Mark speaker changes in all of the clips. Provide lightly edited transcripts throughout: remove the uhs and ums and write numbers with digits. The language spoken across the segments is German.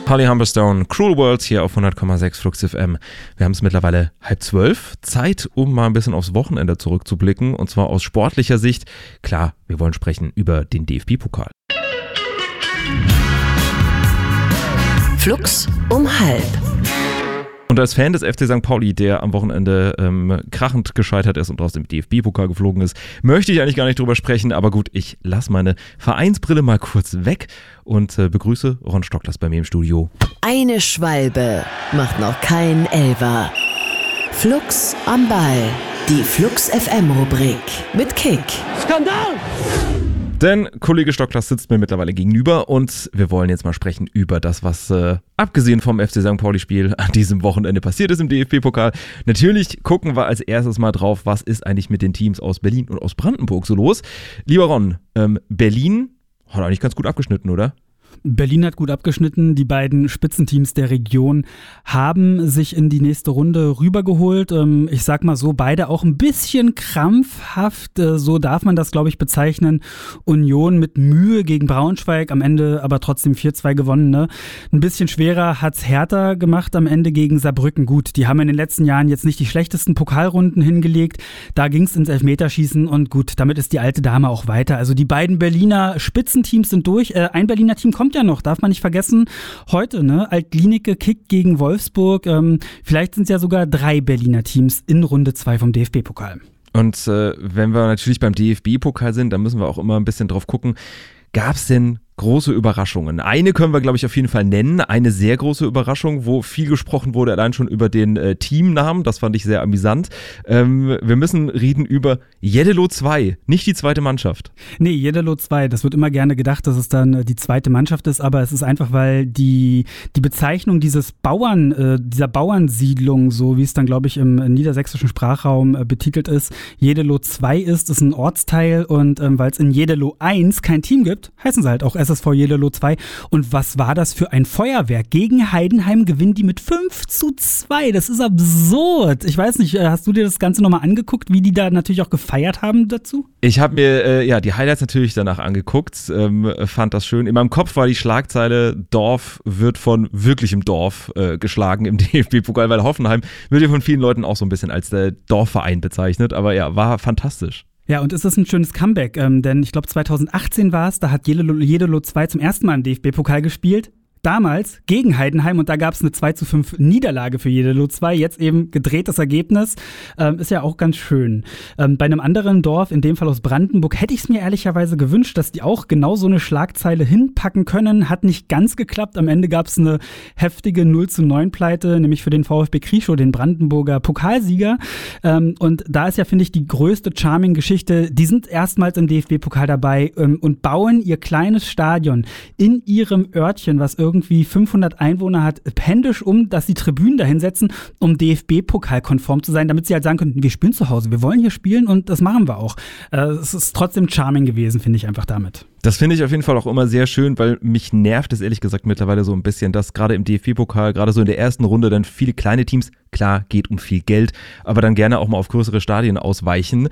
Speaker 1: Holly Humberstone, Cruel World hier auf 100,6 Flux FM. Wir haben es mittlerweile 11:30. Zeit, um mal ein bisschen aufs Wochenende zurückzublicken. Und zwar aus sportlicher Sicht. Klar, wir wollen sprechen über den DFB-Pokal.
Speaker 2: Flux um 12:30.
Speaker 1: Und als Fan des FC St. Pauli, der am Wochenende krachend gescheitert ist und aus dem DFB-Pokal geflogen ist, möchte ich eigentlich gar nicht drüber sprechen. Aber gut, ich lasse meine Vereinsbrille mal kurz weg und begrüße Ron Stocklers bei mir im Studio.
Speaker 2: Eine Schwalbe macht noch keinen Elfer. Flux am Ball. Die Flux FM-Rubrik mit Kick.
Speaker 3: Skandal!
Speaker 1: Denn Kollege Stocklers sitzt mir mittlerweile gegenüber und wir wollen jetzt mal sprechen über das, was abgesehen vom FC St. Pauli-Spiel an diesem Wochenende passiert ist im DFB-Pokal. Natürlich gucken wir als erstes mal drauf, was ist eigentlich mit den Teams aus Berlin und aus Brandenburg so los. Lieber Ron, Berlin hat eigentlich ganz gut abgeschnitten, oder?
Speaker 4: Berlin hat gut abgeschnitten. Die beiden Spitzenteams der Region haben sich in die nächste Runde rübergeholt. Ich sag mal so, beide auch ein bisschen krampfhaft. So darf man das, glaube ich, bezeichnen. Union mit Mühe gegen Braunschweig, am Ende aber trotzdem 4-2 gewonnen. Ne? Ein bisschen schwerer hat's Hertha gemacht am Ende gegen Saarbrücken. Gut, die haben in den letzten Jahren jetzt nicht die schlechtesten Pokalrunden hingelegt. Da ging's ins Elfmeterschießen und gut, damit ist die alte Dame auch weiter. Also die beiden Berliner Spitzenteams sind durch. Ein Berliner Team kommt ja noch, darf man nicht vergessen. Heute, ne? Alt-Glienicke kickt gegen Wolfsburg. Vielleicht sind es ja sogar 3 Berliner Teams in Runde 2 vom DFB-Pokal.
Speaker 1: Und wenn wir natürlich beim DFB-Pokal sind, dann müssen wir auch immer ein bisschen drauf gucken, gab es denn große Überraschungen? Eine können wir, glaube ich, auf jeden Fall nennen. Eine sehr große Überraschung, wo viel gesprochen wurde, allein schon über den Teamnamen. Das fand ich sehr amüsant. Wir müssen reden über Jeddelo 2, nicht die zweite Mannschaft.
Speaker 4: Nee, Jeddelo 2, das wird immer gerne gedacht, dass es dann die zweite Mannschaft ist, aber es ist einfach, weil die Bezeichnung dieser Bauernsiedlung, so wie es dann, glaube ich, im niedersächsischen Sprachraum betitelt ist, Jeddelo 2 ist ein Ortsteil und weil es in Jeddelo 1 kein Team gibt, heißen sie halt auch SSV Jeddelo 2. Und was war das für ein Feuerwerk? Gegen Heidenheim gewinnen die mit 5-2. Das ist absurd. Ich weiß nicht, hast du dir das Ganze nochmal angeguckt, wie die da natürlich auch gefeiert haben dazu?
Speaker 1: Ich habe mir die Highlights natürlich danach angeguckt, fand das schön. In meinem Kopf war die Schlagzeile, Dorf wird von wirklichem Dorf geschlagen im DFB-Pokal, weil Hoffenheim wird ja von vielen Leuten auch so ein bisschen als der Dorfverein bezeichnet. Aber ja, war fantastisch.
Speaker 4: Ja, und es ist ein schönes Comeback, denn ich glaube 2018 war es, da hat Jeddelo 2 zum ersten Mal im DFB-Pokal gespielt. Damals gegen Heidenheim und da gab es eine 2-5 Niederlage für Jeddelo 2. Jetzt eben gedrehtes Ergebnis. Ist ja auch ganz schön. Bei einem anderen Dorf, in dem Fall aus Brandenburg, hätte ich es mir ehrlicherweise gewünscht, dass die auch genau so eine Schlagzeile hinpacken können. Hat nicht ganz geklappt. Am Ende gab es eine heftige 0-9-Pleite, nämlich für den VfB Krieschow, den Brandenburger Pokalsieger. Und da ist ja, finde ich, die größte Charming-Geschichte. Die sind erstmals im DFB-Pokal dabei und bauen ihr kleines Stadion in ihrem Örtchen, was irgendwie 500 Einwohner hat, händisch dass die Tribünen dahin setzen, um DFB-Pokal-konform zu sein, damit sie halt sagen können, wir spielen zu Hause, wir wollen hier spielen und das machen wir auch. Es ist trotzdem charming gewesen, finde ich einfach damit.
Speaker 1: Das finde ich auf jeden Fall auch immer sehr schön, weil mich nervt es ehrlich gesagt mittlerweile so ein bisschen, dass gerade im DFB-Pokal, gerade so in der ersten Runde, dann viele kleine Teams, klar, geht um viel Geld, aber dann gerne auch mal auf größere Stadien ausweichen.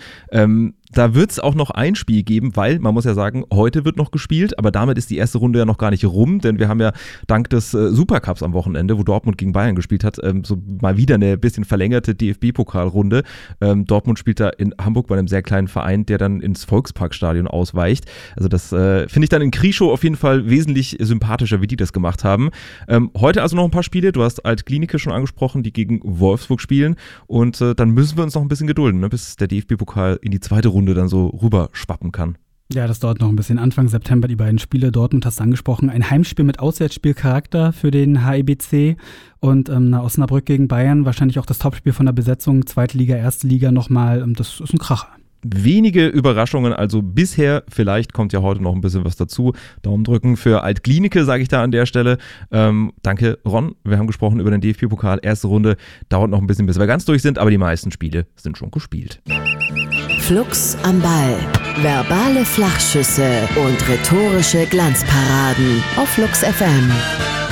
Speaker 1: Da wird es auch noch ein Spiel geben, weil, man muss ja sagen, heute wird noch gespielt, aber damit ist die erste Runde ja noch gar nicht rum, denn wir haben ja dank des Supercups am Wochenende, wo Dortmund gegen Bayern gespielt hat, so mal wieder eine bisschen verlängerte DFB-Pokalrunde. Dortmund spielt da in Hamburg bei einem sehr kleinen Verein, der dann ins Volksparkstadion ausweicht. Also das finde ich dann in Krieschow auf jeden Fall wesentlich sympathischer, wie die das gemacht haben. Heute also noch ein paar Spiele, du hast Alt-Glienicke schon angesprochen, die gegen Wolfsburg spielen und dann müssen wir uns noch ein bisschen gedulden, ne, bis der DFB-Pokal in die zweite Runde dann so rüber schwappen kann.
Speaker 4: Ja, das dauert noch ein bisschen. Anfang September die beiden Spiele. Dortmund hast du angesprochen. Ein Heimspiel mit Auswärtsspielcharakter für den HEBC und Osnabrück gegen Bayern. Wahrscheinlich auch das Topspiel von der Besetzung. Zweite Liga, erste Liga nochmal. Das ist ein Kracher.
Speaker 1: Wenige Überraschungen, also bisher, vielleicht kommt ja heute noch ein bisschen was dazu. Daumen drücken für Alt-Glienicke, sage ich da an der Stelle. Danke, Ron. Wir haben gesprochen über den DFB-Pokal. Erste Runde dauert noch ein bisschen, bis wir ganz durch sind, aber die meisten Spiele sind schon gespielt.
Speaker 2: Flux am Ball. Verbale Flachschüsse und rhetorische Glanzparaden auf Flux FM.